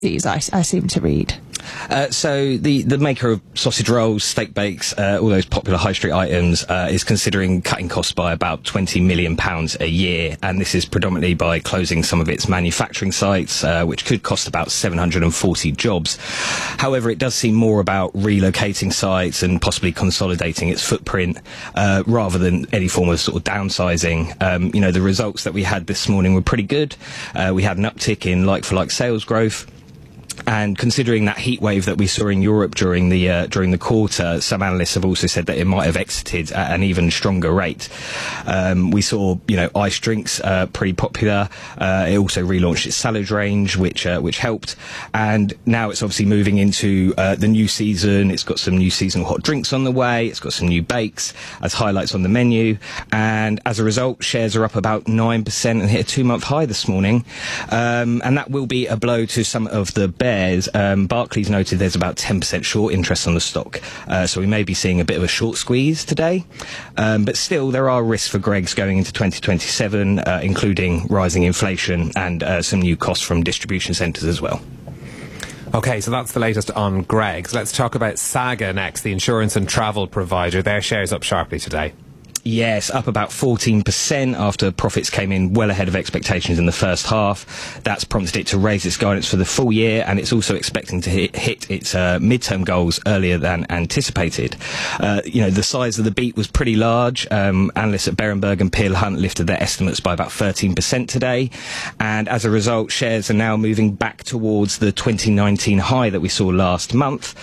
I seem to read. So the maker of sausage rolls, steak bakes, all those popular high street items, is considering cutting costs by about £20 million a year, and this is predominantly by closing some of its manufacturing sites, which could cost about 740 jobs. However, it does seem more about relocating sites and possibly consolidating its footprint, rather than any form of sort of downsizing. The results that we had this morning were pretty good. We had an uptick in like-for-like sales growth. And considering that heat wave that we saw in Europe during the quarter, some analysts have also said that it might have exited at an even stronger rate. We saw, ice drinks pretty popular. It also relaunched its salad range, which helped. And now it's obviously moving into the new season. It's got some new seasonal hot drinks on the way. It's got some new bakes as highlights on the menu. And as a result, shares are up about 9% and hit a 2-month high this morning. And that will be a blow to some of the bears. Barclays noted there's about 10% short interest on the stock, so we may be seeing a bit of a short squeeze today, but still there are risks for Greggs going into 2027, including rising inflation and some new costs from distribution centres as well. OK, so that's the latest on Greggs. Let's talk about Saga next, the insurance and travel provider. Their shares up sharply today. Yes, up about 14% after profits came in well ahead of expectations in the first half. That's prompted it to raise its guidance for the full year, and it's also expecting to hit its midterm goals earlier than anticipated. The size of the beat was pretty large. Analysts at Berenberg and Peel Hunt lifted their estimates by about 13% today, and as a result, shares are now moving back towards the 2019 high that we saw last month.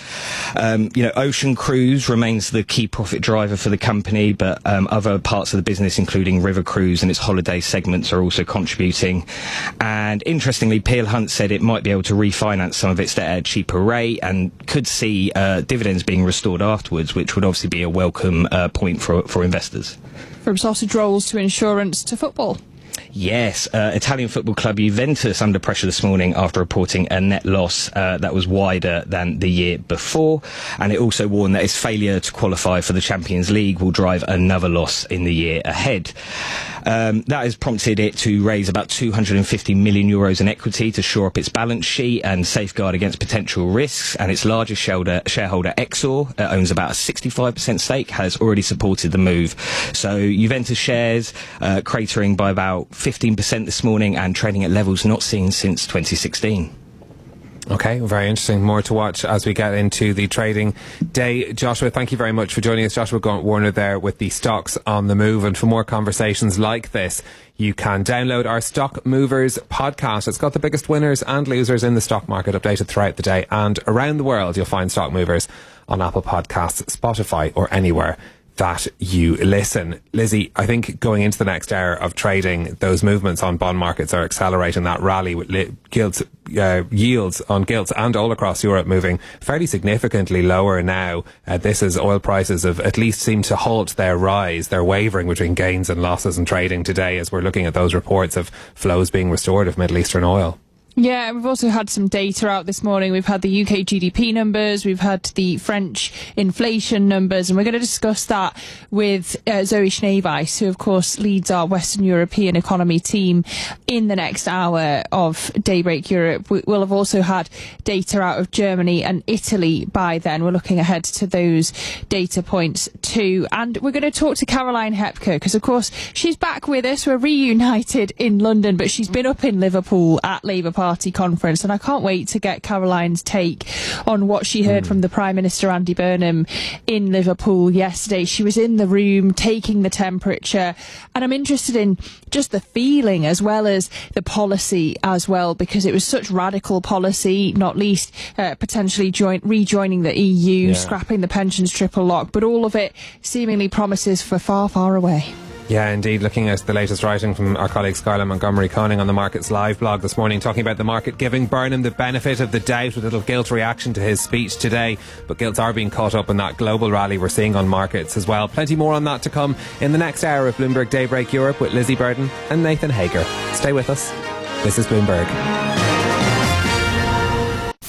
Ocean cruise remains the key profit driver for the company, but other parts of the business, including River Cruise and its holiday segments, are also contributing. And interestingly, Peel Hunt said it might be able to refinance some of its debt at a cheaper rate and could see dividends being restored afterwards, which would obviously be a welcome point for investors. From sausage rolls to insurance to football. Yes, Italian football club Juventus under pressure this morning after reporting a net loss that was wider than the year before, and it also warned that its failure to qualify for the Champions League will drive another loss in the year ahead. That has prompted it to raise about €250 million in equity to shore up its balance sheet and safeguard against potential risks, and its largest shareholder Exor owns about a 65% stake, has already supported the move. So Juventus shares cratering by about 15% this morning and trading at levels not seen since 2016. OK, very interesting. More to watch as we get into the trading day. Joshua, thank you very much for joining us. Joshua Gaunt-Warner there with the stocks on the move. And for more conversations like this, you can download our Stock Movers podcast. It's got the biggest winners and losers in the stock market updated throughout the day and around the world. You'll find Stock Movers on Apple Podcasts, Spotify or anywhere that you listen. Lizzie, I think going into the next hour of trading, those movements on bond markets are accelerating that rally with yields on gilts and all across Europe moving fairly significantly lower now. This is oil prices have at least seemed to halt their rise. They're wavering between gains and losses in trading today as we're looking at those reports of flows being restored of Middle Eastern oil. Yeah, we've also had some data out this morning. We've had the UK GDP numbers, we've had the French inflation numbers, and we're going to discuss that with Zoe Schneeweiss, who of course leads our Western European economy team in the next hour of Daybreak Europe. We'll have also had data out of Germany and Italy by then. We're looking ahead to those data points too. And we're going to talk to Caroline Hepker, because of course she's back with us. We're reunited in London, but she's been up in Liverpool at Labour Party conference, and I can't wait to get Caroline's take on what she heard from the Prime Minister Andy Burnham in Liverpool yesterday. She was in the room taking the temperature, and I'm interested in just the feeling as well as the policy as well, because it was such radical policy, not least potentially rejoining the EU, scrapping the pensions triple lock, but all of it seemingly promises for far, far away. Yeah, indeed. Looking at the latest writing from our colleague Skylar Montgomery-Coning on the Markets Live blog this morning, talking about the market giving Burnham the benefit of the doubt with a little gilt reaction to his speech today. But gilts are being caught up in that global rally we're seeing on markets as well. Plenty more on that to come in the next hour of Bloomberg Daybreak Europe with Lizzie Burden and Nathan Hager. Stay with us. This is Bloomberg.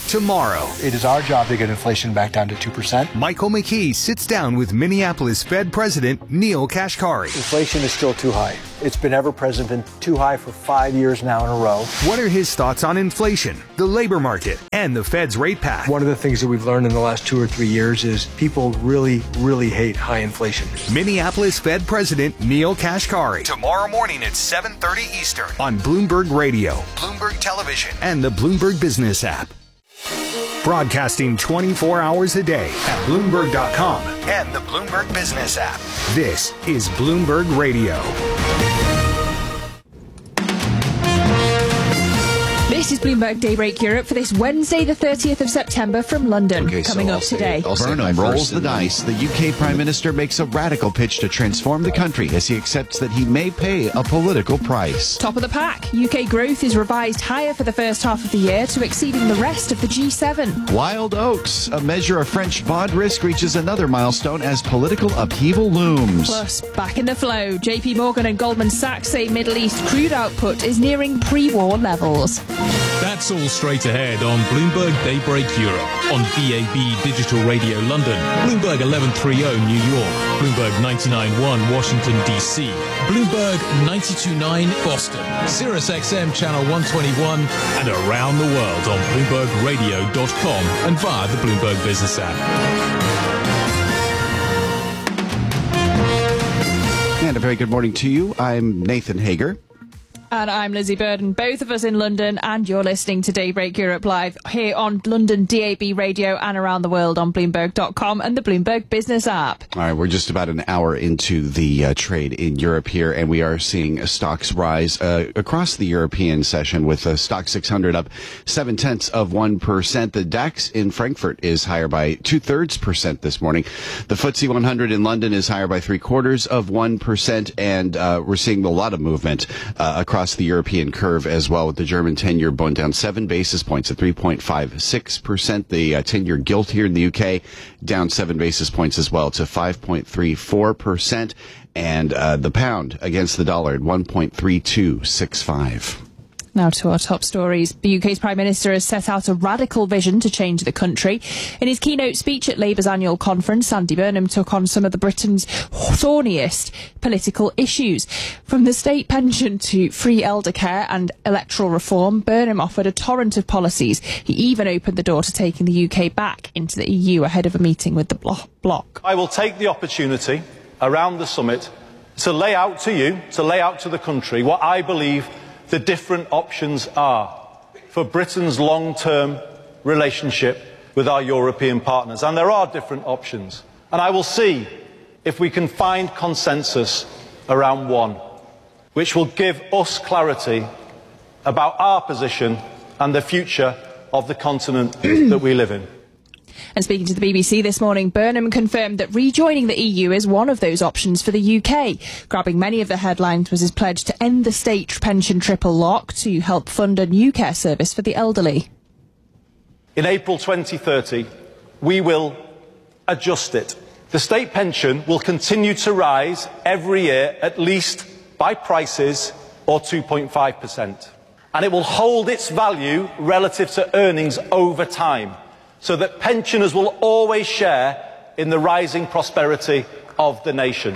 tomorrow. It is our job to get inflation back down to 2%. Michael McKee sits down with Minneapolis Fed President Neel Kashkari. Inflation is still too high. It's been ever present, been too high for 5 years now in a row. What are his thoughts on inflation, the labor market, and the Fed's rate path? One of the things that we've learned in the last 2 or 3 years is people really, really hate high inflation. Minneapolis Fed President Neel Kashkari. Tomorrow morning at 7:30 Eastern on Bloomberg Radio, Bloomberg Television, and the Bloomberg Business app. Broadcasting 24 hours a day at Bloomberg.com and the Bloomberg Business app. This is Bloomberg Radio. This is Bloomberg Daybreak Europe for this Wednesday, the 30th of September from London. Coming up today. Burnham rolls the dice. The UK Prime Minister makes a radical pitch to transform the country as he accepts that he may pay a political price. Top of the pack. UK growth is revised higher for the first half of the year to exceeding the rest of the G7. Wild Oats. A measure of French bond risk reaches another milestone as political upheaval looms. Plus, back in the flow. JP Morgan and Goldman Sachs say Middle East crude output is nearing pre-war levels. That's all straight ahead on Bloomberg Daybreak Europe, on DAB Digital Radio London, Bloomberg 1130 New York, Bloomberg 99.1 Washington DC, Bloomberg 92.9 Boston, Sirius XM Channel 121, and around the world on BloombergRadio.com and via the Bloomberg Business app. And a very good morning to you. I'm Nathan Hager. And I'm Lizzie Burden, both of us in London, and you're listening to Daybreak Europe Live here on London DAB Radio and around the world on Bloomberg.com and the Bloomberg Business app. All right, we're just about an hour into the trade in Europe here, and we are seeing stocks rise across the European session, with the Stock 600 up 0.7%. The DAX in Frankfurt is higher by 0.2% this morning. The FTSE 100 in London is higher by 0.75%, and we're seeing a lot of movement across the European curve as well, with the German 10-year bond down 7 basis points at 3.56%. The 10-year gilt here in the UK down 7 basis points as well to 5.34%. And the pound against the dollar at 1.3265. Now to our top stories. The UK's Prime Minister has set out a radical vision to change the country. In his keynote speech at Labour's annual conference, Andy Burnham took on some of the Britain's thorniest political issues. From the state pension to free elder care and electoral reform, Burnham offered a torrent of policies. He even opened the door to taking the UK back into the EU ahead of a meeting with the bloc. I will take the opportunity around the summit to lay out to you, to lay out to the country, what I believe the different options are for Britain's long-term relationship with our European partners. And there are different options. And I will see if we can find consensus around one, which will give us clarity about our position and the future of the continent that we live in. And speaking to the BBC this morning, Burnham confirmed that rejoining the EU is one of those options for the UK. Grabbing many of the headlines was his pledge to end the state pension triple lock to help fund a new care service for the elderly. In April 2030, we will adjust it. The state pension will continue to rise every year, at least by prices or 2.5%. And it will hold its value relative to earnings over time, so that pensioners will always share in the rising prosperity of the nation.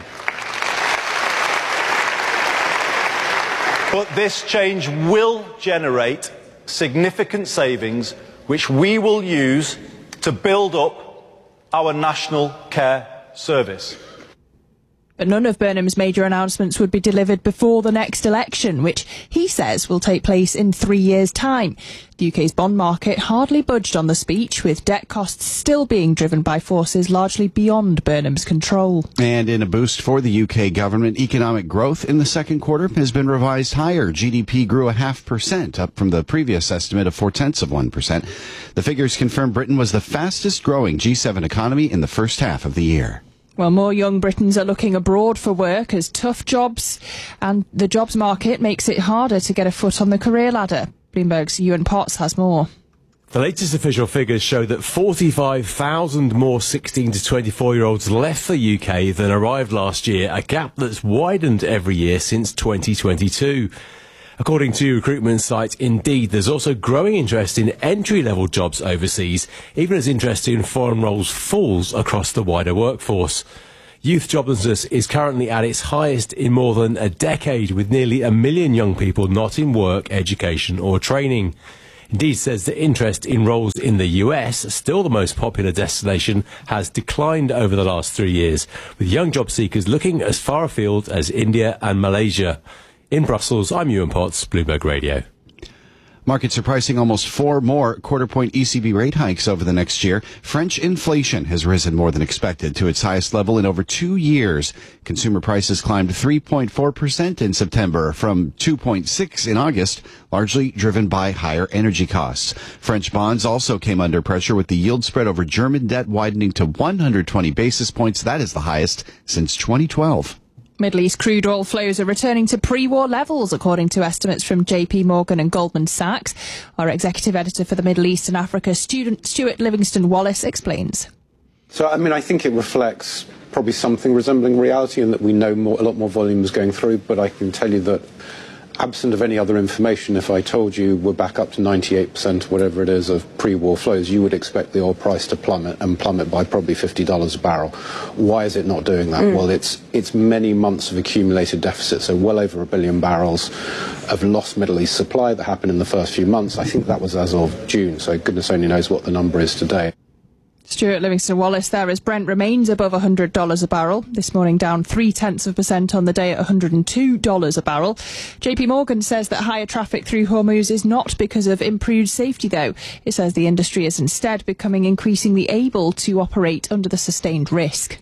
But this change will generate significant savings, which we will use to build up our national care service. But none of Burnham's major announcements would be delivered before the next election, which he says will take place in 3 years' time. The UK's bond market hardly budged on the speech, with debt costs still being driven by forces largely beyond Burnham's control. And in a boost for the UK government, economic growth in the second quarter has been revised higher. GDP grew 0.5%, up from the previous estimate of 0.4%. The figures confirm Britain was the fastest growing G7 economy in the first half of the year. Well, more young Britons are looking abroad for work as tough jobs and the jobs market makes it harder to get a foot on the career ladder. Bloomberg's Ewan Potts has more. The latest official figures show that 45,000 more 16 to 24-year-olds left the UK than arrived last year, a gap that's widened every year since 2022. According to recruitment site Indeed, there's also growing interest in entry-level jobs overseas, even as interest in foreign roles falls across the wider workforce. Youth joblessness is currently at its highest in more than a decade, with nearly 1 million young people not in work, education or training. Indeed says that interest in roles in the US, still the most popular destination, has declined over the last 3 years, with young job seekers looking as far afield as India and Malaysia. In Brussels, I'm Ewan Potts, Bloomberg Radio. Markets are pricing almost 4 more quarter-point ECB rate hikes over the next year. French inflation has risen more than expected to its highest level in over 2 years. Consumer prices climbed 3.4% in September from 2.6% in August, largely driven by higher energy costs. French bonds also came under pressure, with the yield spread over German debt widening to 120 basis points. That is the highest since 2012. Middle East crude oil flows are returning to pre-war levels, according to estimates from JP Morgan and Goldman Sachs. Our executive editor for the Middle East and Africa, Stuart Livingston-Wallace, explains. So, I think it reflects probably something resembling reality, in that we know a lot more volume is going through, but I can tell you that absent of any other information, if I told you we're back up to 98%, whatever it is, of pre-war flows, you would expect the oil price to plummet by probably $50 a barrel. Why is it not doing that? Well, it's many months of accumulated deficit, so well over 1 billion barrels of lost Middle East supply that happened in the first few months. I think that was as of June, so goodness only knows what the number is today. Stuart Livingston-Wallace there, as Brent remains above $100 a barrel. This morning down 0.3% on the day at $102 a barrel. JP Morgan says that higher traffic through Hormuz is not because of improved safety, though. It says the industry is instead becoming increasingly able to operate under the sustained risk.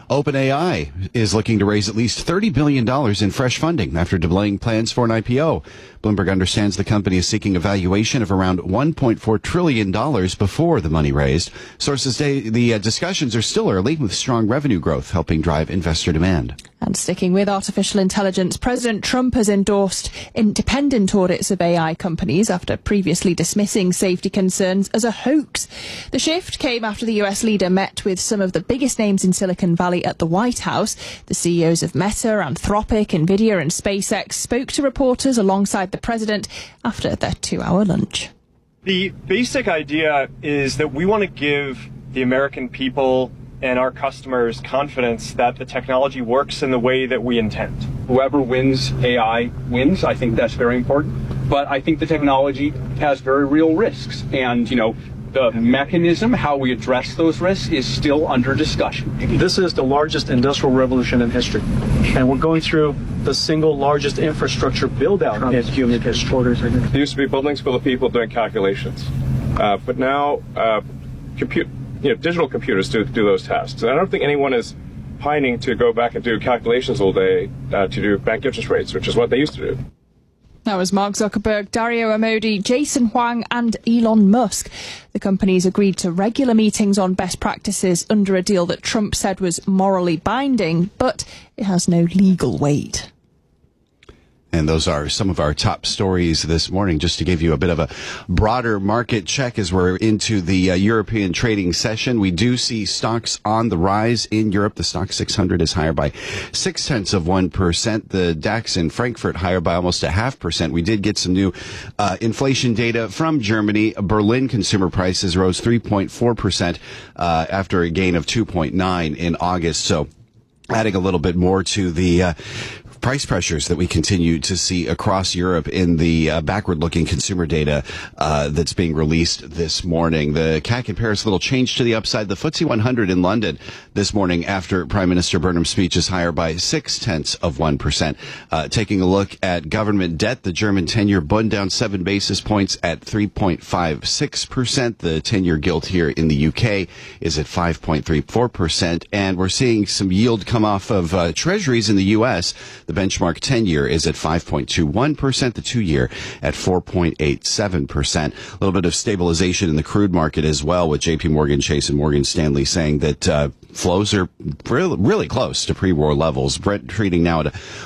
OpenAI is looking to raise at least $30 billion in fresh funding after delaying plans for an IPO. Bloomberg understands the company is seeking a valuation of around $1.4 trillion before the money raised. Sources say the discussions are still early, with strong revenue growth helping drive investor demand. And sticking with artificial intelligence, President Trump has endorsed independent audits of AI companies after previously dismissing safety concerns as a hoax. The shift came after the US leader met with some of the biggest names in Silicon Valley at the White House. The CEOs of Meta, Anthropic, Nvidia and SpaceX spoke to reporters alongside the president after their 2-hour lunch. The basic idea is that we want to give the American people and our customers confidence that the technology works in the way that we intend. Whoever wins AI wins. I think that's very important. But I think the technology has very real risks. And, the mechanism, how we address those risks, is still under discussion. This is the largest industrial revolution in history. And we're going through the single largest infrastructure build-out in human history. There used to be buildings full of people doing calculations. But now, digital computers do those tasks. And I don't think anyone is pining to go back and do calculations all day to do bank interest rates, which is what they used to do. That was Mark Zuckerberg, Dario Amodi, Jason Huang and Elon Musk. The companies agreed to regular meetings on best practices under a deal that Trump said was morally binding, but it has no legal weight. And those are some of our top stories this morning, just to give you a bit of a broader market check as we're into the European trading session. We do see stocks on the rise in Europe. The Stoxx 600 is higher by 0.6%. The DAX in Frankfurt higher by almost 0.5%. We did get some new inflation data from Germany. Berlin consumer prices rose 3.4% after a gain of 2.9% in August. So adding a little bit more to the price pressures that we continue to see across Europe in the backward-looking consumer data that's being released this morning. The CAC in Paris, a little change to the upside. The FTSE 100 in London this morning after Prime Minister Burnham's speech is higher by 0.6%. Taking a look at government debt, the German 10-year Bund down 7 basis points at 3.56%. The 10-year gilt here in the UK is at 5.34%. And we're seeing some yield come off of treasuries in the US. The benchmark 10-year is at 5.21%, the 2-year at 4.87%. A little bit of stabilization in the crude market as well, with JP Morgan Chase and Morgan Stanley saying that flows are really close to pre-war levels. Brent trading now at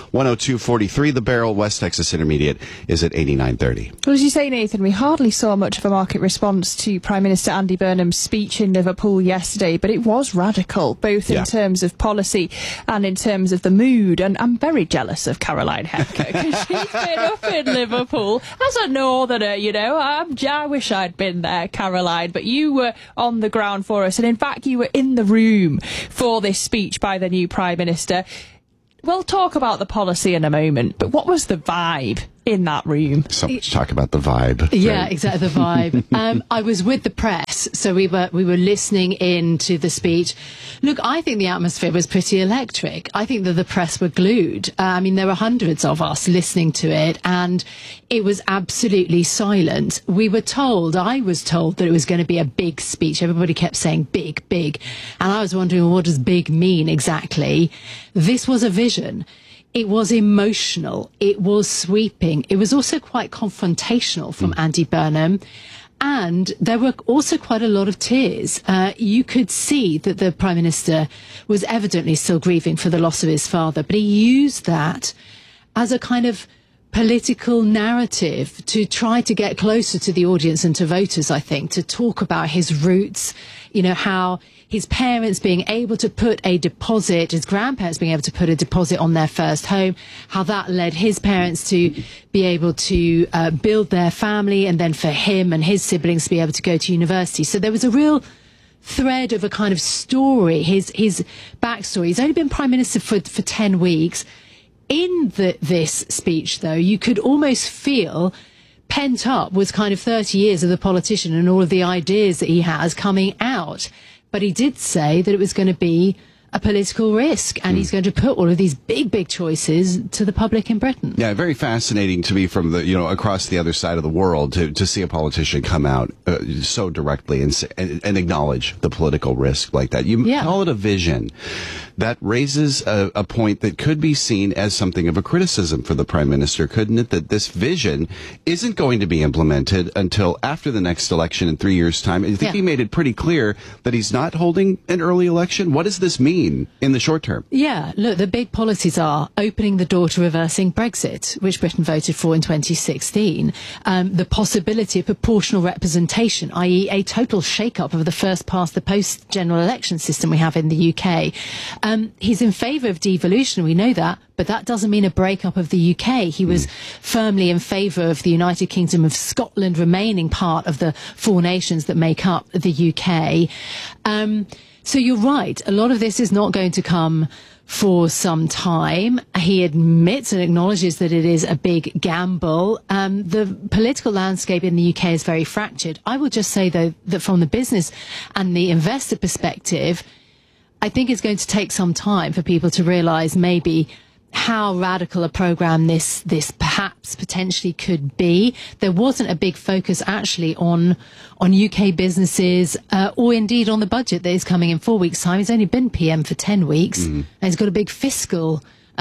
102.43 the barrel. West Texas Intermediate is at 89.30. Well, as you say, Nathan, we hardly saw much of a market response to Prime Minister Andy Burnham's speech in Liverpool yesterday, but it was radical, both in terms of policy and in terms of the mood. And I'm very jealous of Caroline Hepker, because she's been up in Liverpool as a northerner, you know. I wish I'd been there, Caroline, but you were on the ground for us, and in fact you were in the room for this speech by the new Prime Minister. We'll talk about the policy in a moment, but what was the vibe in that room? So much talk about the vibe. Yeah, right? exactly, the vibe. I was with the press, so we were listening in to the speech. Look, I think the atmosphere was pretty electric. I think that the press were glued. I mean, there were hundreds of us listening to it, and it was absolutely silent. I was told that it was going to be a big speech. Everybody kept saying big, big. And I was wondering, well, what does big mean exactly? This was a vision. It was emotional. It was sweeping. It was also quite confrontational from Andy Burnham. And there were also quite a lot of tears. You could see that the Prime Minister was evidently still grieving for the loss of his father, but he used that as a kind of political narrative to try to get closer to the audience and to voters, I think, to talk about his roots, you know, how his parents being able to put a deposit, his grandparents being able to put a deposit on their first home, how that led his parents to be able to build their family, and then for him and his siblings to be able to go to university. So there was a real thread of a kind of story, his backstory. He's only been Prime Minister for 10 weeks. In this speech, though, you could almost feel pent up was kind of 30 years of the politician and all of the ideas that he has coming out. But he did say that it was going to be a political risk, and he's going to put all of these big, big choices to the public in Britain. Yeah, very fascinating to me from the, across the other side of the world to see a politician come out so directly and acknowledge the political risk like that. You call it a vision. That raises a point that could be seen as something of a criticism for the Prime Minister, couldn't it? That this vision isn't going to be implemented until after the next election in 3 years' time. I think he made it pretty clear that he's not holding an early election. What does this mean in the short term? Yeah, look, the big policies are opening the door to reversing Brexit, which Britain voted for in 2016, the possibility of proportional representation, i.e. a total shake-up of the first-past-the-post general election system we have in the UK. He's in favour of devolution, we know that, but that doesn't mean a breakup of the UK. He was firmly in favour of the United Kingdom of Scotland remaining part of the four nations that make up the UK. So you're right, a lot of this is not going to come for some time. He admits and acknowledges that it is a big gamble. The political landscape in the UK is very fractured. I will just say, though, that from the business and the investor perspective, I think it's going to take some time for people to realise maybe how radical a programme this perhaps potentially could be. There wasn't a big focus actually on UK businesses or indeed on the budget that is coming in 4 weeks' time. He's only been PM for 10 weeks and he's got a big fiscal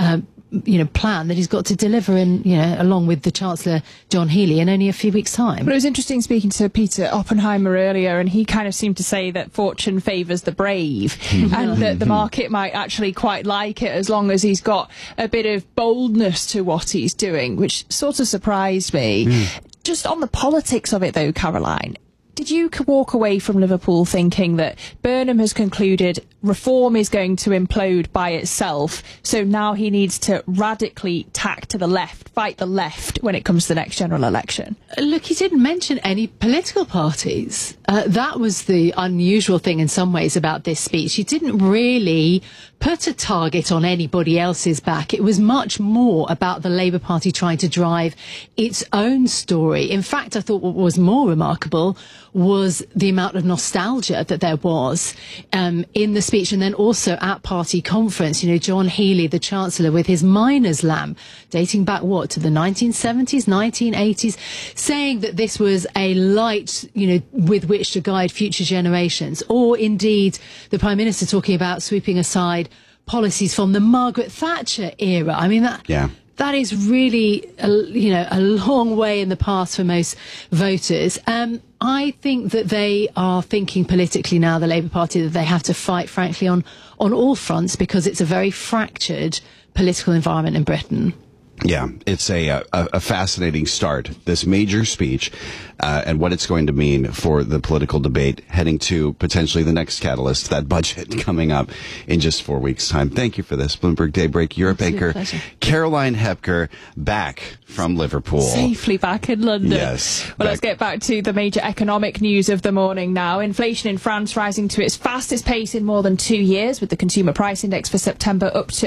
plan that he's got to deliver in, along with the Chancellor John Healey in only a few weeks' time. But it was interesting speaking to Peter Oppenheimer earlier, and he kind of seemed to say that fortune favours the brave and that the market might actually quite like it as long as he's got a bit of boldness to what he's doing, which sort of surprised me. Just on the politics of it, though, Caroline, did you walk away from Liverpool thinking that Burnham has concluded reform is going to implode by itself, so now he needs to radically tack to the left, fight the left when it comes to the next general election? Look, he didn't mention any political parties. That was the unusual thing in some ways about this speech. He didn't really put a target on anybody else's back. It was much more about the Labour Party trying to drive its own story. In fact, I thought what was more remarkable was the amount of nostalgia that there was in the speech, and then also at party conference. John Healey, the Chancellor, with his miner's lamp, dating back, to the 1970s, 1980s, saying that this was a light, with which to guide future generations. Or indeed, the Prime Minister talking about sweeping aside policies from the Margaret Thatcher era. I mean, that is really, a long way in the past for most voters. I think that they are thinking politically now, the Labour Party, that they have to fight, frankly, on all fronts, because it's a very fractured political environment in Britain. Yeah, it's a fascinating start, this major speech, and what it's going to mean for the political debate heading to potentially the next catalyst, that budget coming up in just 4 weeks' time. Thank you for this. Bloomberg Daybreak Europe anchor Caroline Hepker, back from Liverpool. Safely back in London. Yes. Well, let's get back to the major economic news of the morning now. Inflation in France rising to its fastest pace in more than 2 years, with the consumer price index for September up to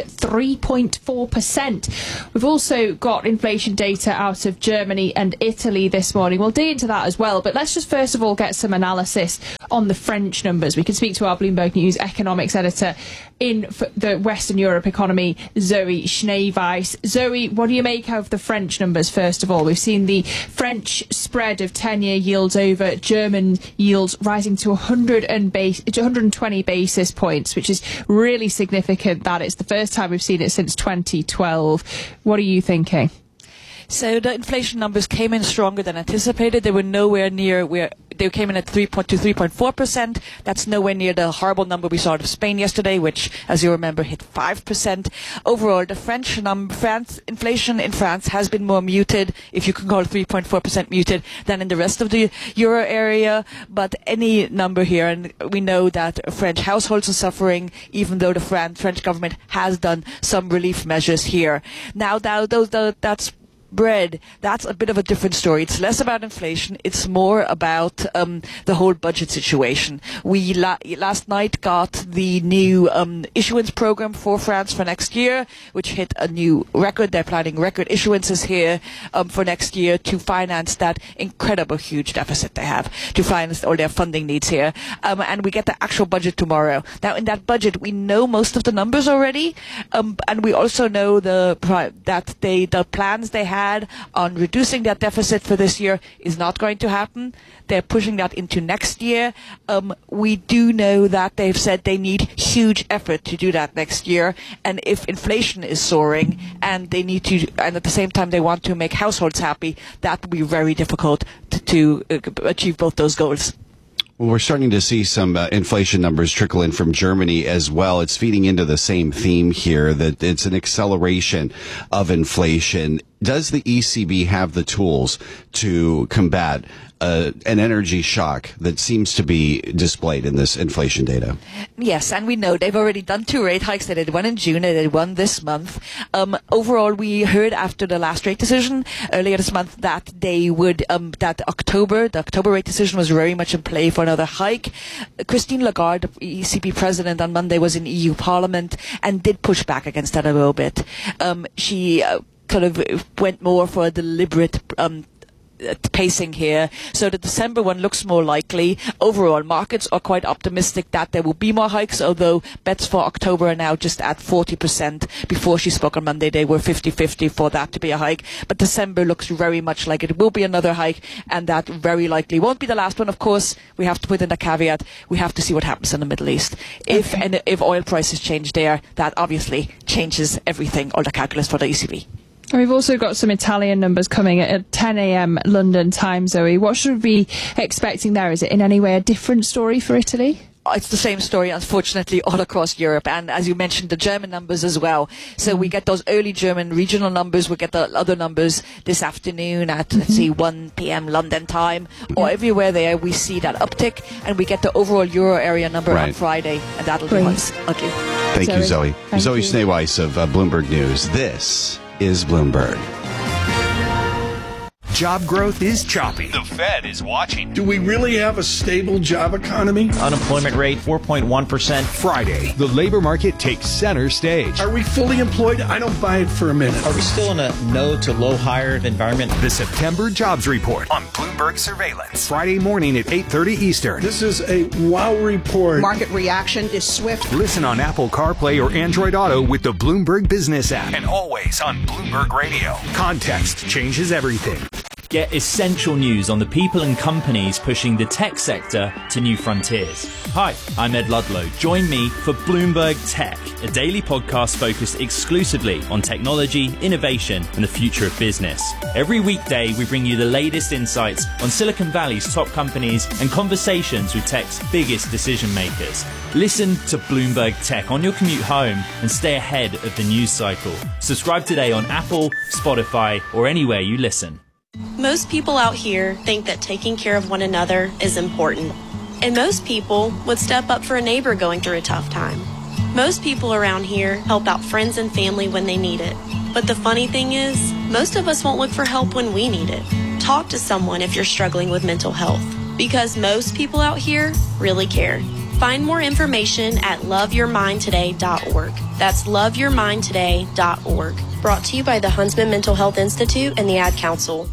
3.4%. We've also got inflation data out of Germany and Italy this morning. We'll dig into that as well, but let's just first of all get some analysis on the French numbers. We can speak to our Bloomberg News economics editor in the Western Europe economy, Zoe Schneeweiss. Zoe, what do you make of the French numbers first of all? We've seen the French spread of 10-year yields over German yields rising to 120 basis points, which is really significant. That it's the first time we've seen it since 2012. What are you thinking? So the inflation numbers came in stronger than anticipated. They were nowhere near where they came in at 3.4%. That's nowhere near the horrible number we saw out of Spain yesterday, which, as you remember, hit 5%. Overall, the inflation in France has been more muted, if you can call it 3.4% muted, than in the rest of the euro area. But any number here, and we know that French households are suffering, even though the French government has done some relief measures here. Now that's bread, that's a bit of a different story. It's less about inflation, it's more about the whole budget situation. We last night got the new issuance program for France for next year, which hit a new record. They're planning record issuances here for next year to finance that incredible huge deficit they have, to finance all their funding needs here. And we get the actual budget tomorrow. Now, in that budget, we know most of the numbers already, and we also know the plans they had on reducing that deficit for this year is not going to happen. They're pushing that into next year. We do know that they've said they need huge effort to do that next year. And if inflation is soaring and they need to, and at the same time they want to make households happy, that will be very difficult to achieve both those goals. Well, we're starting to see some inflation numbers trickle in from Germany as well. It's feeding into the same theme here, that it's an acceleration of inflation. Does the ECB have the tools to combat an energy shock that seems to be displayed in this inflation data? Yes, and we know they've already done 2 rate hikes. They did one in June, they did one this month. Overall, we heard after the last rate decision earlier this month that they would, the October rate decision was very much in play for another hike. Christine Lagarde, the ECB president, on Monday was in EU Parliament and did push back against that a little bit. She kind of went more for a deliberate pacing here. So the December one looks more likely. Overall, markets are quite optimistic that there will be more hikes, although bets for October are now just at 40%. Before she spoke on Monday, they were 50-50 for that to be a hike. But December looks very much like it will be another hike, and that very likely won't be the last one. Of course, we have to put in a caveat. We have to see what happens in the Middle East. If oil prices change there, that obviously changes everything, all the calculus for the ECB. And we've also got some Italian numbers coming at 10 a.m. London time, Zoe. What should we be expecting there? Is it in any way a different story for Italy? It's the same story, unfortunately, all across Europe. And as you mentioned, the German numbers as well. So we get those early German regional numbers. We get the other numbers this afternoon at, let's see, 1 p.m. London time. Or everywhere there, we see that uptick. And we get the overall euro area number on Friday. And that'll be what's ugly. Thank you, Zoe. Zoe Schneeweiss of Bloomberg News. This is Bloomberg. Job growth is choppy. The Fed is watching. Do we really have a stable job economy? Unemployment rate 4.1%. Friday, the labor market takes center stage. Are we fully employed? I don't buy it for a minute. Are we still in a no to low hired environment? The September Jobs Report on Bloomberg Surveillance. Friday morning at 8:30 Eastern. This is a wow report. Market reaction is swift. Listen on Apple CarPlay or Android Auto with the Bloomberg Business app. And always on Bloomberg Radio. Context changes everything. Get essential news on the people and companies pushing the tech sector to new frontiers. Hi, I'm Ed Ludlow. Join me for Bloomberg Tech, a daily podcast focused exclusively on technology, innovation, and the future of business. Every weekday, we bring you the latest insights on Silicon Valley's top companies and conversations with tech's biggest decision makers. Listen to Bloomberg Tech on your commute home and stay ahead of the news cycle. Subscribe today on Apple, Spotify, or anywhere you listen. Most people out here think that taking care of one another is important. And most people would step up for a neighbor going through a tough time. Most people around here help out friends and family when they need it. But the funny thing is, most of us won't look for help when we need it. Talk to someone if you're struggling with mental health, because most people out here really care. Find more information at loveyourmindtoday.org. That's loveyourmindtoday.org. Brought to you by the Huntsman Mental Health Institute and the Ad Council.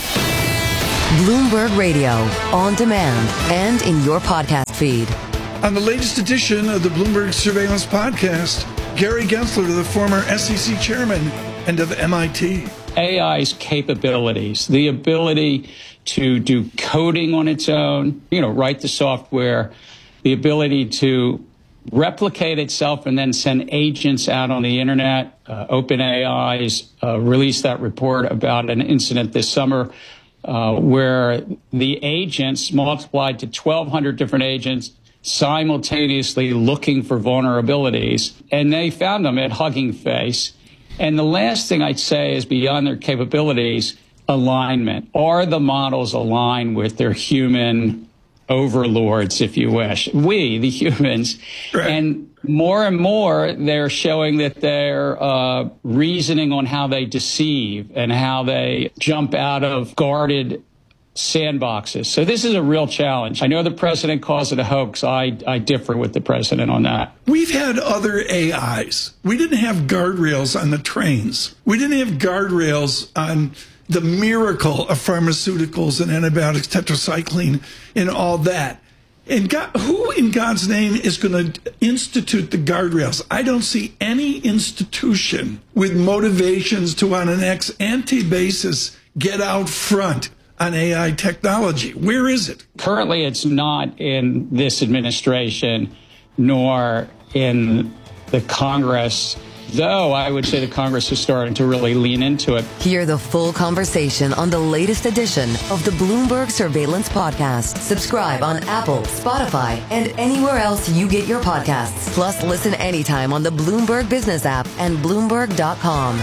Bloomberg Radio, on demand and in your podcast feed. On the latest edition of the Bloomberg Surveillance Podcast, Gary Gensler, the former SEC chairman and of MIT. AI's capabilities, the ability to do coding on its own, write the software, the ability to replicate itself and then send agents out on the internet. OpenAI's released that report about an incident this summer where the agents multiplied to 1,200 different agents simultaneously looking for vulnerabilities, and they found them at Hugging Face. And the last thing I'd say is, beyond their capabilities, alignment. Are the models aligned with their human overlords, if you wish? We, the humans. Right. And more, they're showing that they're reasoning on how they deceive and how they jump out of guarded sandboxes. So this is a real challenge. I know the president calls it a hoax. I differ with the president on that. We've had other AIs. We didn't have guardrails on the trains. We didn't have guardrails on the miracle of pharmaceuticals and antibiotics, tetracycline, and all that. And who in God's name is going to institute the guardrails? I don't see any institution with motivations to, on an ex-ante basis, get out front on AI technology. Where is it? Currently, it's not in this administration, nor in the Congress, though I would say the Congress is starting to really lean into it. Hear the full conversation on the latest edition of the Bloomberg Surveillance Podcast. Subscribe on Apple, Spotify, and anywhere else you get your podcasts. Plus, listen anytime on the Bloomberg Business app and Bloomberg.com.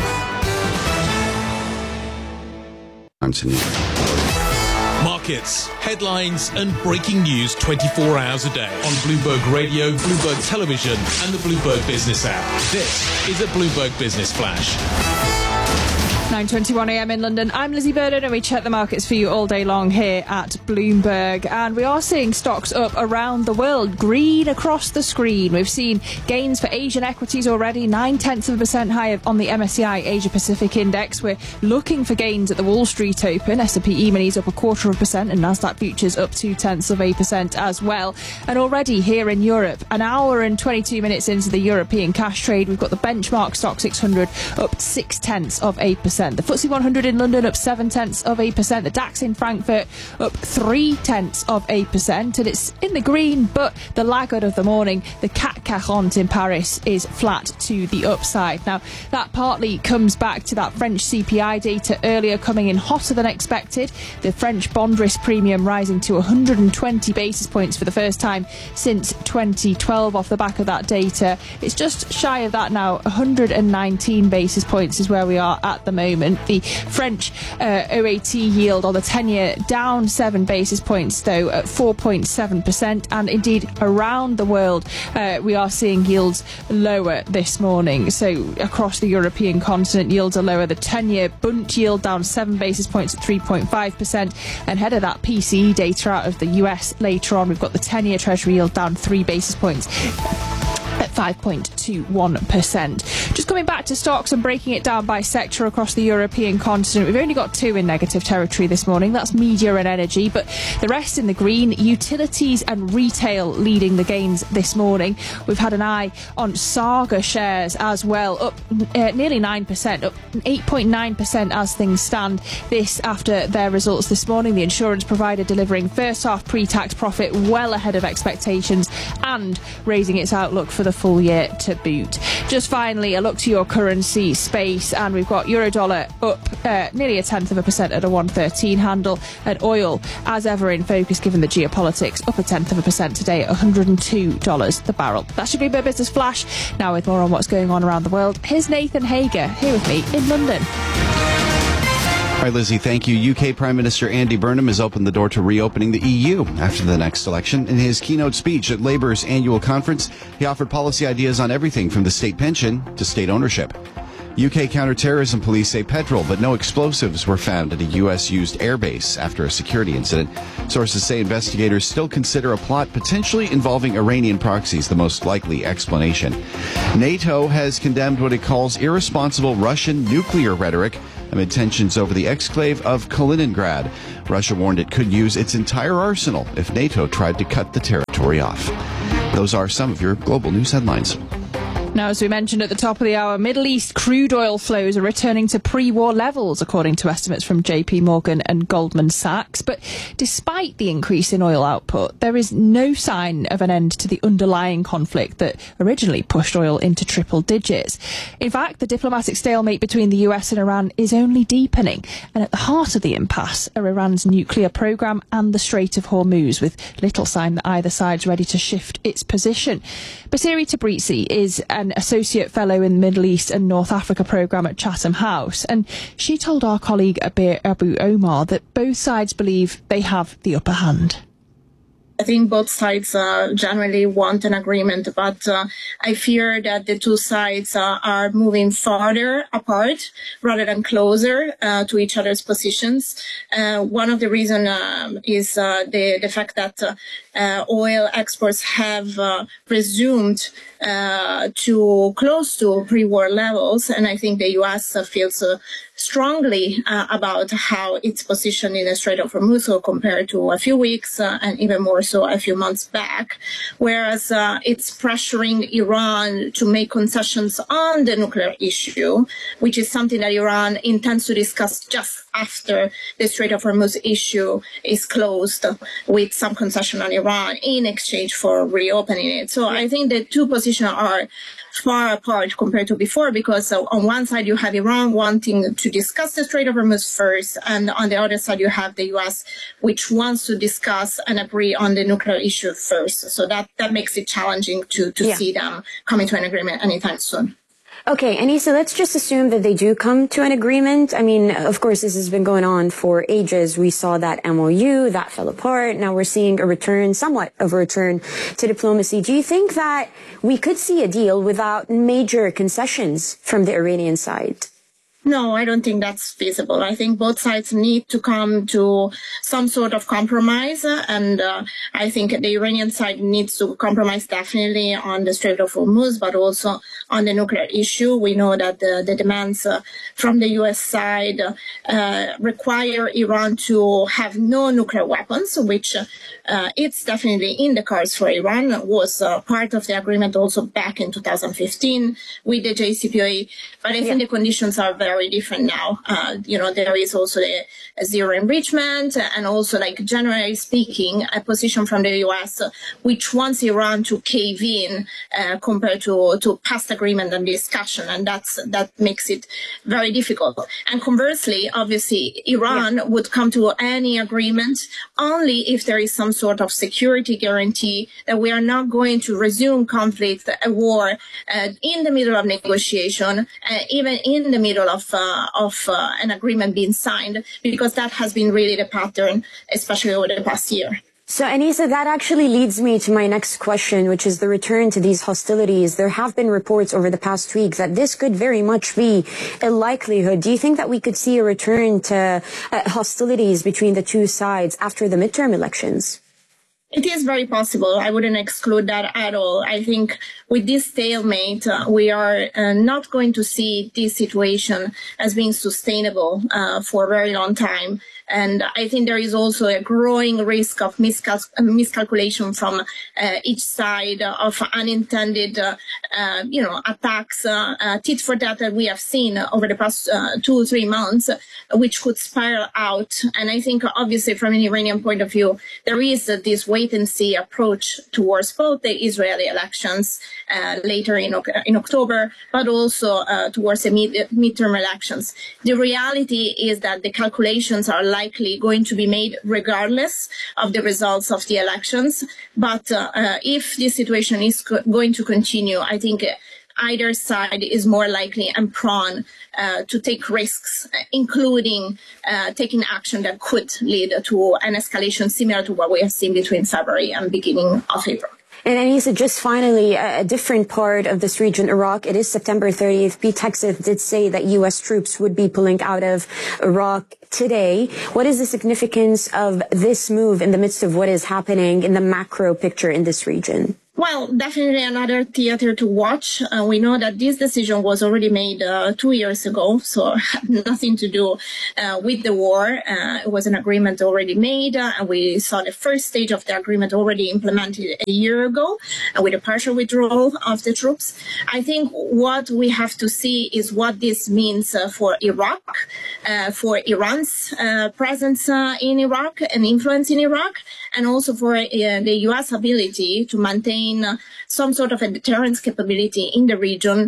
Markets, headlines, and breaking news 24 hours a day on Bloomberg Radio, Bloomberg Television, and the Bloomberg Business app. This is a Bloomberg Business Flash. 9:21 a.m. in London. I'm Lizzie Burden, and we check the markets for you all day long here at Bloomberg. And we are seeing stocks up around the world, green across the screen. We've seen gains for Asian equities already, 0.9% higher on the MSCI Asia Pacific Index. We're looking for gains at the Wall Street Open. S&P E-minis up 0.25%, and Nasdaq futures up 0.2% as well. And already here in Europe, an hour and 22 minutes into the European cash trade, we've got the benchmark stock 600 up 0.6%. The FTSE 100 in London up 0.7%. The DAX in Frankfurt up 0.3%. And it's in the green, but the laggard of the morning, the CAC 40 in Paris, is flat to the upside. Now, that partly comes back to that French CPI data earlier coming in hotter than expected. The French bond risk premium rising to 120 basis points for the first time since 2012 off the back of that data. It's just shy of that now. 119 basis points is where we are at the moment. The French OAT yield on the 10-year down 7 basis points, though, at 4.7%. And indeed, around the world, we are seeing yields lower this morning. So across the European continent, yields are lower. The 10-year Bund yield down 7 basis points at 3.5%. And ahead of that PCE data out of the US later on, we've got the 10-year Treasury yield down 3 basis points at 5.21%. Just coming back to stocks and breaking it down by sector across the European continent, we've only got 2 in negative territory this morning. That's media and energy, but the rest in the green. Utilities and retail leading the gains this morning. We've had an eye on Saga shares as well, up nearly 9%, up 8.9% as things stand. This after their results this morning. The insurance provider delivering first half pre-tax profit well ahead of expectations and raising its outlook for the full year to boot. Just finally, a look to your currency space, and we've got Eurodollar up nearly 0.1% at a 113 handle, and oil as ever in focus given the geopolitics, up 0.1% today at $102 the barrel. That's your Bloomberg Business Flash. Now with more on what's going on around the world, here's Nathan Hager here with me in London. All right, Lizzie, thank you. UK Prime Minister Andy Burnham has opened the door to reopening the EU after the next election. In his keynote speech at Labour's annual conference, he offered policy ideas on everything from the state pension to state ownership. UK counter-terrorism police say petrol but no explosives were found at a US-used airbase after a security incident. Sources say investigators still consider a plot potentially involving Iranian proxies the most likely explanation. NATO has condemned what it calls irresponsible Russian nuclear rhetoric amid tensions over the exclave of Kaliningrad. Russia warned it could use its entire arsenal if NATO tried to cut the territory off. Those are some of your global news headlines. Now, as we mentioned at the top of the hour, Middle East crude oil flows are returning to pre-war levels, according to estimates from JP Morgan and Goldman Sachs. But despite the increase in oil output, there is no sign of an end to the underlying conflict that originally pushed oil into triple digits. In fact, the diplomatic stalemate between the US and Iran is only deepening. And at the heart of the impasse are Iran's nuclear program and the Strait of Hormuz, with little sign that either side's ready to shift its position. Basiri Tabrizi is an Associate Fellow in the Middle East and North Africa programme at Chatham House, and she told our colleague Abir Abu Omar that both sides believe they have the upper hand. I think both sides generally want an agreement, but I fear that the two sides are moving farther apart rather than closer to each other's positions. One of the reasons is the fact that oil exports have resumed to close to pre-war levels, and I think the U.S. feels strongly about how it's positioned in the Strait of Hormuz compared to a few weeks and even more so a few months back, whereas it's pressuring Iran to make concessions on the nuclear issue, which is something that Iran intends to discuss just after the Strait of Hormuz issue is closed, with some concession on Iran in exchange for reopening it. So I think the two positions are far apart compared to before, because on one side you have Iran wanting to discuss the Strait of Hormuz first, and on the other side you have the US, which wants to discuss and agree on the nuclear issue first. So that makes it challenging to see them coming to an agreement anytime soon. Okay, Anissa, let's just assume that they do come to an agreement. I mean, of course, this has been going on for ages. We saw that MOU, that fell apart. Now we're seeing a return, somewhat of a return to diplomacy. Do you think that we could see a deal without major concessions from the Iranian side? No, I don't think that's feasible. I think both sides need to come to some sort of compromise, and I think the Iranian side needs to compromise definitely on the Strait of Hormuz, but also on the nuclear issue. We know that the demands from the U.S. side require Iran to have no nuclear weapons, which it's definitely in the cards for Iran. Was part of the agreement also back in 2015 with the JCPOA, but I think the conditions are very different now. There is also the zero enrichment, and also, like, generally speaking, a position from the U.S. which wants Iran to cave in compared to past agreement and discussion, and that makes it very difficult. And conversely, obviously, Iran would come to any agreement only if there is some sort of security guarantee that we are not going to resume conflict, a war, in the middle of negotiation, even in the middle of an agreement being signed, because that has been really the pattern, especially over the past year. So, Anissa, that actually leads me to my next question, which is the return to these hostilities. There have been reports over the past week that this could very much be a likelihood. Do you think that we could see a return to hostilities between the two sides after the midterm elections? It is very possible. I wouldn't exclude that at all. I think with this stalemate, we are not going to see this situation as being sustainable for a very long time. And I think there is also a growing risk of miscalculation from each side of unintended, attacks, tit for tat that we have seen over the past 2 or 3 months, which could spiral out. And I think, obviously, from an Iranian point of view, there is this wait-and-see approach towards both the Israeli elections later in October, but also towards the midterm elections. The reality is that the calculations are likely going to be made regardless of the results of the elections. But if this situation is going to continue, I think either side is more likely and prone to take risks, including taking action that could lead to an escalation similar to what we have seen between February and beginning of April. And Anissa, just finally, a different part of this region, Iraq, it is September 30th. Pete Hegseth did say that U.S. troops would be pulling out of Iraq today. What is the significance of this move in the midst of what is happening in the macro picture in this region? Well, definitely another theater to watch. We know that this decision was already made 2 years ago, so had nothing to do with the war. It was an agreement already made, and we saw the first stage of the agreement already implemented a year ago with a partial withdrawal of the troops. I think what we have to see is what this means for Iraq, for Iran's presence in Iraq and influence in Iraq, and also for the U.S. ability to maintain some sort of a deterrence capability in the region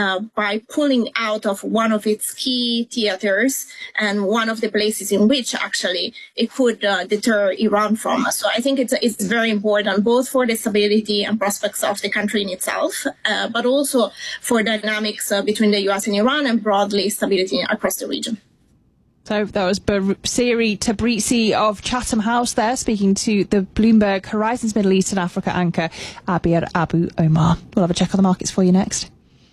by pulling out of one of its key theaters and one of the places in which actually it could deter Iran from. So I think it's very important both for the stability and prospects of the country in itself, but also for dynamics between the U.S. and Iran and broadly stability across the region. So that was Siri Tabrizi of Chatham House there, speaking to the Bloomberg Horizons Middle East and Africa anchor, Abir Abu Omar. We'll have a check on the markets for you next.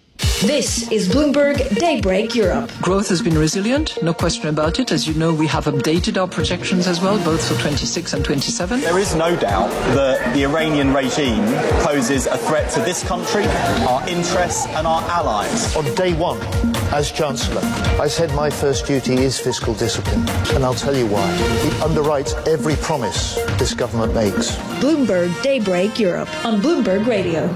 This is Bloomberg Daybreak Europe. Growth has been resilient, no question about it. As you know, we have updated our projections as well, both for 26 and 27. There is no doubt that the Iranian regime poses a threat to this country, our interests and our allies. On day one, as Chancellor, I said my first duty is fiscal discipline, and I'll tell you why. It underwrites every promise this government makes. Bloomberg Daybreak Europe on Bloomberg Radio.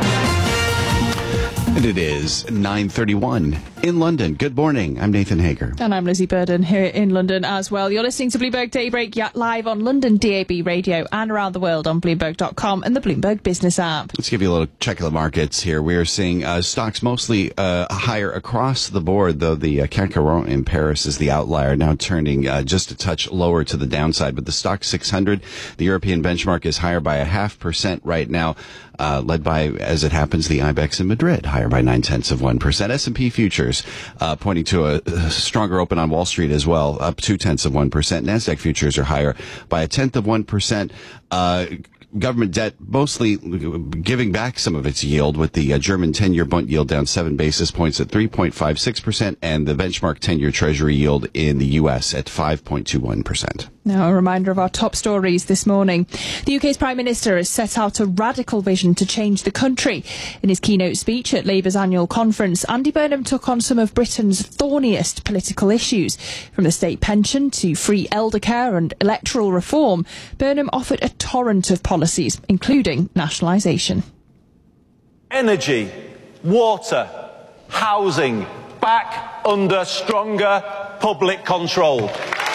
And it is 9:31 in London. Good morning. I'm Nathan Hager. And I'm Lizzie Burden here in London as well. You're listening to Bloomberg Daybreak live on London DAB radio and around the world on Bloomberg.com and the Bloomberg Business app. Let's give you a little check of the markets here. We are seeing stocks mostly higher across the board, though the CAC 40 in Paris is the outlier, now turning just a touch lower to the downside. But the Stoxx 600, the European benchmark, is higher by 0.5% right now. Led by, as it happens, the IBEX in Madrid, higher by 0.9%. S&P futures pointing to a stronger open on Wall Street as well, up 0.2%. NASDAQ futures are higher by 0.1%. Government debt mostly giving back some of its yield, with the German 10-year Bund yield down 7 basis points at 3.56%, and the benchmark 10-year Treasury yield in the U.S. at 5.21%. Now, a reminder of our top stories this morning. The UK's Prime Minister has set out a radical vision to change the country. In his keynote speech at Labour's annual conference, Andy Burnham took on some of Britain's thorniest political issues. From the state pension to free elder care and electoral reform, Burnham offered a torrent of policies, including nationalisation. Energy, water, housing, back under stronger public control.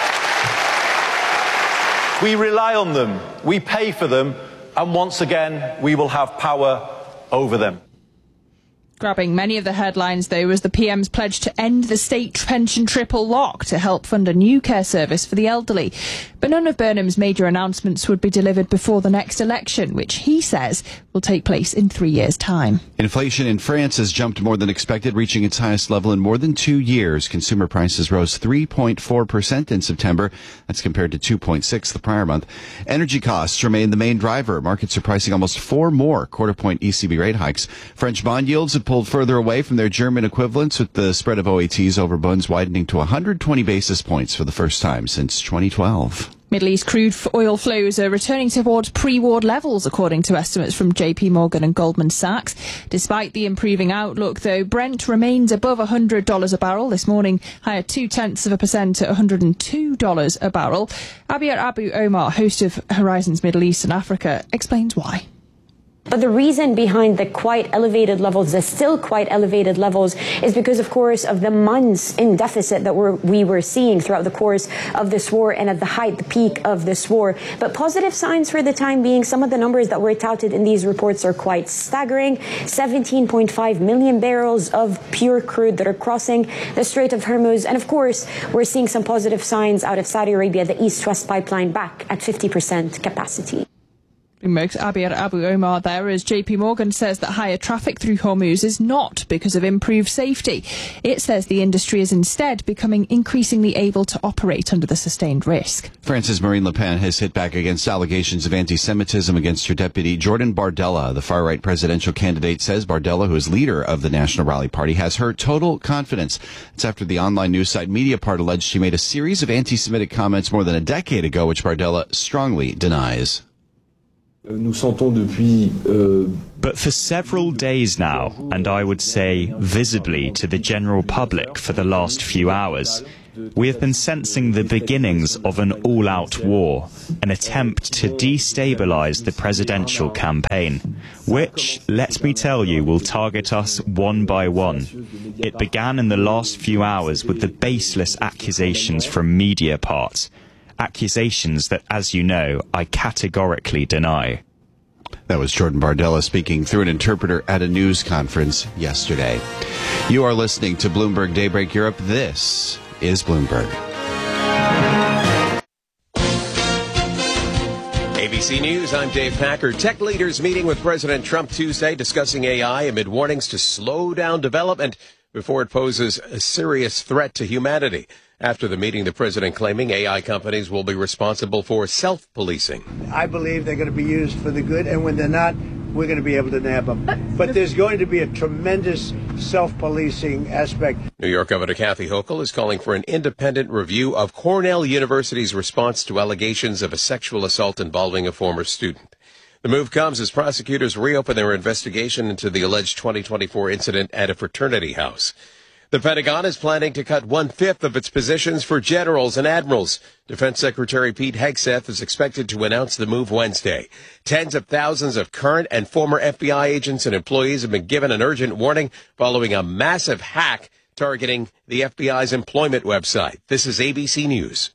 We rely on them, we pay for them, and once again we will have power over them. Grabbing many of the headlines, though, was the PM's pledge to end the state pension triple lock to help fund a new care service for the elderly. But none of Burnham's major announcements would be delivered before the next election, which he says will take place in 3 years' time. Inflation in France has jumped more than expected, reaching its highest level in more than 2 years. Consumer prices rose 3.4% in September. That's compared to 2.6% the prior month. Energy costs remain the main driver. Markets are pricing almost 4 more quarter-point ECB rate hikes. French bond yields have pulled further away from their German equivalents, with the spread of OATs over bunds widening to 120 basis points for the first time since 2012. Middle East crude oil flows are returning towards pre-war levels, according to estimates from JP Morgan and Goldman Sachs. Despite the improving outlook, though, Brent remains above $100 a barrel this morning, higher 0.2% at $102 a barrel. Abir Abu Omar, host of Horizons Middle East and Africa, explains why. But the reason behind the quite elevated levels, the still quite elevated levels, is because, of course, of the months in deficit that we were seeing throughout the course of this war and at the peak of this war. But positive signs for the time being, some of the numbers that were touted in these reports are quite staggering. 17.5 million barrels of pure crude that are crossing the Strait of Hormuz. And, of course, we're seeing some positive signs out of Saudi Arabia, the East-West pipeline back at 50% capacity. Bloomberg's Abir Abu Omar there, as JP Morgan says that higher traffic through Hormuz is not because of improved safety. It says the industry is instead becoming increasingly able to operate under the sustained risk. France's Marine Le Pen has hit back against allegations of anti-Semitism against her deputy, Jordan Bardella. The far-right presidential candidate says Bardella, who is leader of the National Rally Party, has her total confidence. It's after the online news site Mediapart alleged she made a series of anti-Semitic comments more than a decade ago, which Bardella strongly denies. But for several days now, and I would say visibly to the general public for the last few hours, we have been sensing the beginnings of an all-out war, an attempt to destabilize the presidential campaign, which, let me tell you, will target us one by one. It began in the last few hours with the baseless accusations from Mediapart. Accusations that, as you know, I categorically deny. That was Jordan Bardella speaking through an interpreter at a news conference yesterday. You are listening to Bloomberg Daybreak Europe. This is Bloomberg. ABC News, I'm Dave Packer. Tech leaders meeting with President Trump Tuesday discussing AI amid warnings to slow down development before it poses a serious threat to humanity. After the meeting, the president claiming AI companies will be responsible for self-policing. I believe they're going to be used for the good, and when they're not, we're going to be able to nab them. But there's going to be a tremendous self-policing aspect. New York Governor Kathy Hochul is calling for an independent review of Cornell University's response to allegations of a sexual assault involving a former student. The move comes as prosecutors reopen their investigation into the alleged 2024 incident at a fraternity house. The Pentagon is planning to cut 1/5 of its positions for generals and admirals. Defense Secretary Pete Hegseth is expected to announce the move Wednesday. Tens of thousands of current and former FBI agents and employees have been given an urgent warning following a massive hack targeting the FBI's employment website. This is ABC News.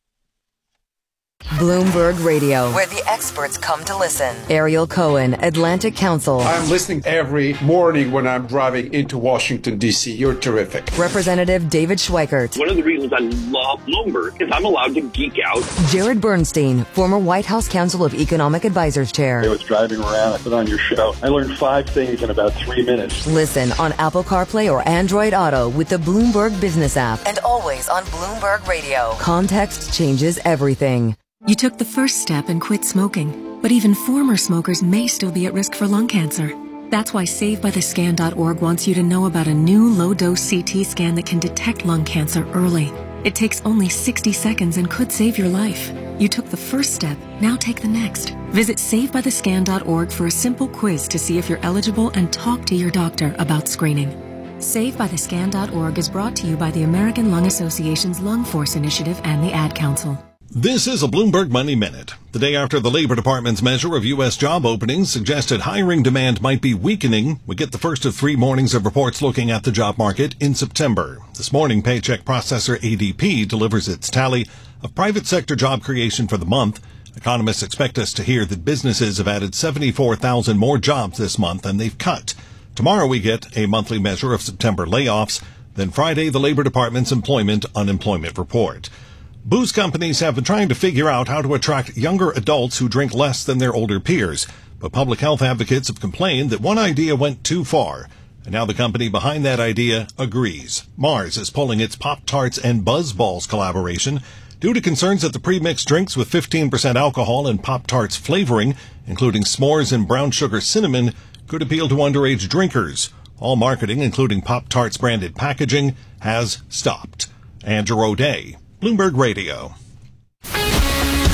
Bloomberg Radio, where the experts come to listen. Ariel Cohen, Atlantic Council. I'm listening every morning when I'm driving into Washington, D.C. You're terrific. Representative David Schweikert. One of the reasons I love Bloomberg is I'm allowed to geek out. Jared Bernstein, former White House Council of Economic Advisors Chair. I was driving around, I put on your show. I learned 5 things in about 3 minutes. Listen on Apple CarPlay or Android Auto with the Bloomberg Business app. And always on Bloomberg Radio. Context changes everything. You took the first step and quit smoking, but even former smokers may still be at risk for lung cancer. That's why SaveByTheScan.org wants you to know about a new low-dose CT scan that can detect lung cancer early. It takes only 60 seconds and could save your life. You took the first step, now take the next. Visit SaveByTheScan.org for a simple quiz to see if you're eligible and talk to your doctor about screening. SaveByTheScan.org is brought to you by the American Lung Association's Lung Force Initiative and the Ad Council. This is a Bloomberg Money Minute. The day after the Labor Department's measure of U.S. job openings suggested hiring demand might be weakening, we get the first of 3 mornings of reports looking at the job market in September. This morning, paycheck processor ADP delivers its tally of private sector job creation for the month. Economists expect us to hear that businesses have added 74,000 more jobs this month than they've cut. Tomorrow we get a monthly measure of September layoffs. Then Friday, the Labor Department's unemployment report. Booze companies have been trying to figure out how to attract younger adults who drink less than their older peers. But public health advocates have complained that one idea went too far. And now the company behind that idea agrees. Mars is pulling its Pop-Tarts and Buzzballs collaboration due to concerns that the pre-mixed drinks with 15% alcohol and Pop-Tarts flavoring, including s'mores and brown sugar cinnamon, could appeal to underage drinkers. All marketing, including Pop-Tarts branded packaging, has stopped. Andrew O'Day, Bloomberg Radio.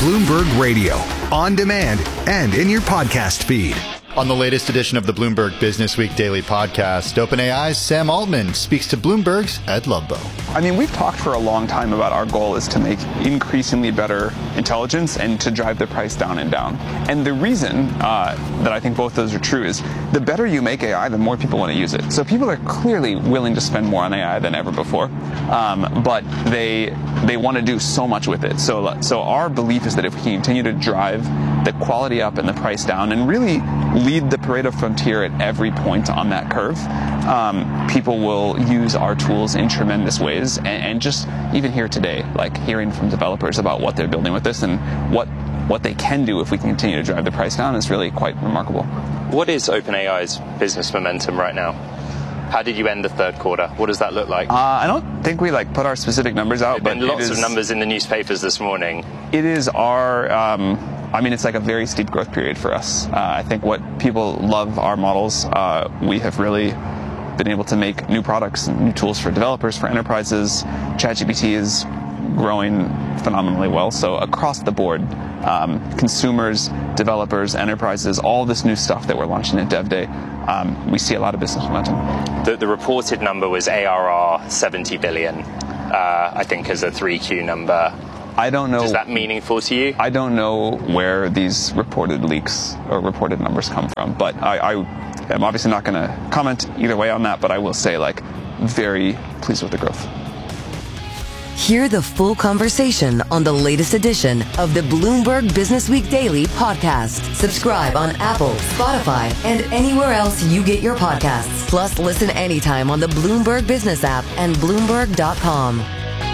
Bloomberg Radio, on demand and in your podcast feed. On the latest edition of the Bloomberg Business Week Daily Podcast, OpenAI's Sam Altman speaks to Bloomberg's Ed Ludlow. I mean, we've talked for a long time about our goal is to make increasingly better intelligence and to drive the price down and down. And the reason that I think both those are true is the better you make AI, the more people want to use it. So people are clearly willing to spend more on AI than ever before, but they want to do so much with it. So our belief is that if we can continue to drive the quality up and the price down and really lead the Pareto frontier at every point on that curve, people will use our tools in tremendous ways. And just even here today, like hearing from developers about what they're building with this and what they can do if we can continue to drive the price down is really quite remarkable. What is OpenAI's business momentum right now? How did you end the third quarter? What does that look like? I don't think we put our specific numbers out, but lots of numbers in the newspapers this morning. It is our. It's like a very steep growth period for us. I think what people love our models. We have really been able to make new products and new tools for developers, for enterprises. ChatGPT is growing phenomenally well. So across the board, consumers, developers, enterprises, all this new stuff that we're launching at Dev Day, we see a lot of business momentum. The reported number was ARR 70 billion, I think, as a 3Q number. I don't know. Is that meaningful to you? I don't know where these reported leaks or reported numbers come from, but I am obviously not going to comment either way on that, but I will say, very pleased with the growth. Hear the full conversation on the latest edition of the Bloomberg Business Week Daily Podcast. Subscribe on Apple, Spotify, and anywhere else you get your podcasts. Plus, listen anytime on the Bloomberg Business app and Bloomberg.com.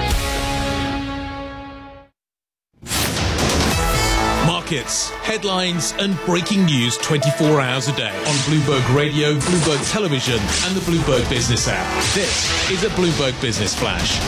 Markets, headlines, and breaking news 24 hours a day on Bloomberg Radio, Bloomberg Television, and the Bloomberg Business app. This is a Bloomberg Business Flash.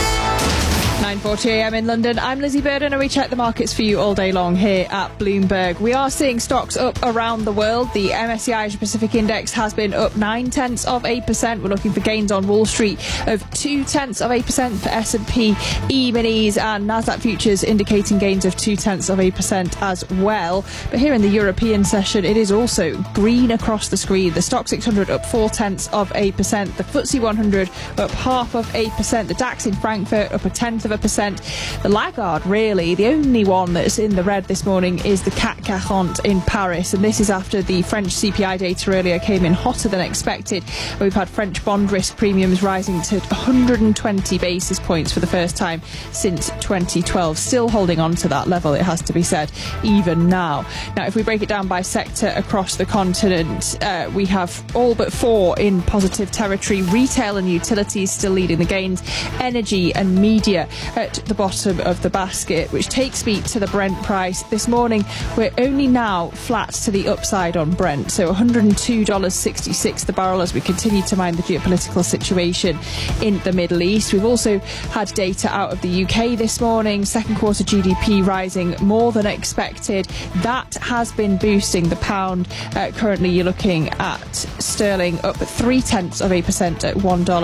9:40 a.m. in London. I'm Lizzie Burden and we check the markets for you all day long here at Bloomberg. We are seeing stocks up around the world. The MSCI Asia Pacific Index has been up 0.9%. We're looking for gains on Wall Street of 0.2% for S&P E-minis, and Nasdaq futures indicating gains of 0.2% as well. But here in the European session, it is also green across the screen. The Stoxx 600 up 0.4%. The FTSE 100 up 0.5%. The DAX in Frankfurt up 0.1%. The laggard, really, the only one that's in the red this morning is the CAC 40 in Paris, and this is after the French CPI data earlier came in hotter than expected. We've had French bond risk premiums rising to 120 basis points for the first time since 2012. Still holding on to that level, it has to be said, even now. Now, if we break it down by sector across the continent, we have all but four in positive territory. Retail and utilities still leading the gains. Energy and media at the bottom of the basket, which takes me to the Brent price. This morning, we're only now flat to the upside on Brent, so $102.66 the barrel as we continue to mind the geopolitical situation in the Middle East. We've also had data out of the UK this morning, second quarter GDP rising more than expected. That has been boosting the pound. Currently, you're looking at sterling up 0.3% at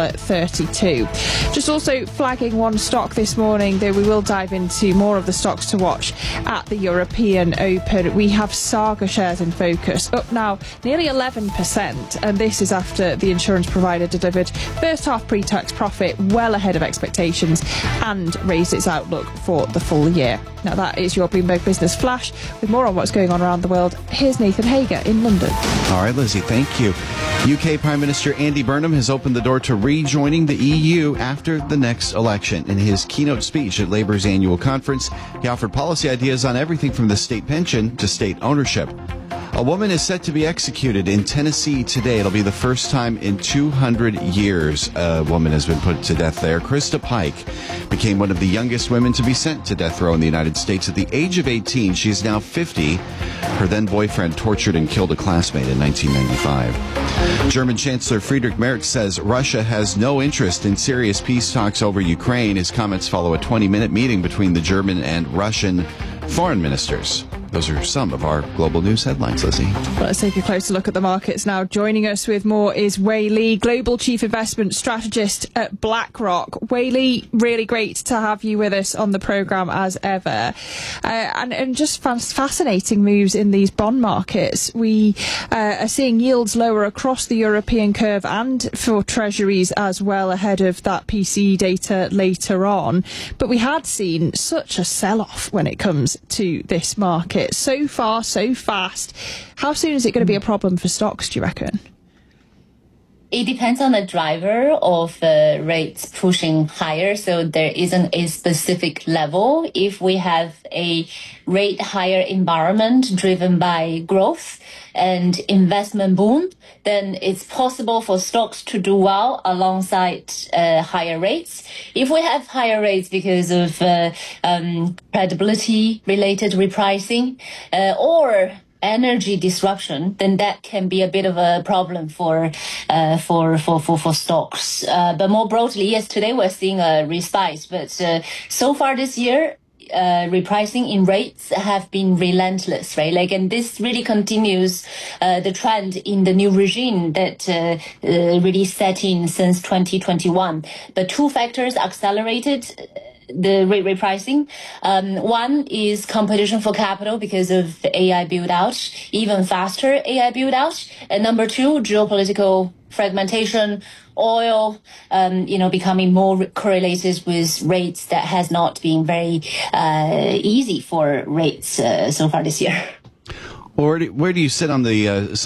$1.32. Just also flagging one stock this morning, though we will dive into more of the stocks to watch at the European Open. We have Saga shares in focus, up now nearly 11%, and this is after the insurance provider delivered first half pre-tax profit well ahead of expectations and raised its outlook for the full year. Now that is your Bloomberg Business Flash. With more on what's going on around the world, here's Nathan Hager in London. All right, Lizzie, thank you. UK Prime Minister Andy Burnham has opened the door to rejoining the EU after the next election. In his keynote speech at Labour's annual conference, he offered policy ideas on everything from the state pension to state ownership. A woman is set to be executed in Tennessee today. It'll be the first time in 200 years a woman has been put to death there. Krista Pike became one of the youngest women to be sent to death row in the United States at the age of 18. She is now 50. Her then-boyfriend tortured and killed a classmate in 1995. German Chancellor Friedrich Merz says Russia has no interest in serious peace talks over Ukraine. His comments follow a 20-minute meeting between the German and Russian foreign ministers. Those are some of our global news headlines, Lizzie. Well, let's take a closer look at the markets now. Joining us with more is Wei Li, Global Chief Investment Strategist at BlackRock. Wei Li, really great to have you with us on the programme as ever. And just fascinating moves in these bond markets. We are seeing yields lower across the European curve and for treasuries as well ahead of that PCE data later on. But we had seen such a sell-off when it comes to this market. So far, so fast. How soon is it going to be a problem for stocks, do you reckon? It depends on the driver of rates pushing higher, so there isn't a specific level. If we have a rate higher environment driven by growth and investment boom, then it's possible for stocks to do well alongside higher rates. If we have higher rates because of credibility related repricing or energy disruption, then that can be a bit of a problem for stocks. But more broadly, yes, today we're seeing a respite. But so far this year, repricing in rates have been relentless, right? And this really continues the trend in the new regime that really set in since 2021. But two factors accelerated the rate repricing. One is competition for capital because of AI build out, even faster AI build out. And number two, geopolitical fragmentation, oil, becoming more correlated with rates that has not been very easy for rates so far this year. Or where do you sit on the